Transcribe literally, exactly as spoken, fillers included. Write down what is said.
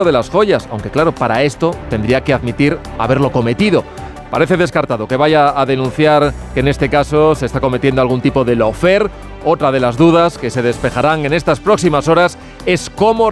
de las joyas, aunque claro, para esto tendría que admitir haberlo cometido. Parece descartado que vaya a denunciar que en este caso se está cometiendo algún tipo de lawfare. Otra de las dudas que se despejarán en estas próximas horas es cómo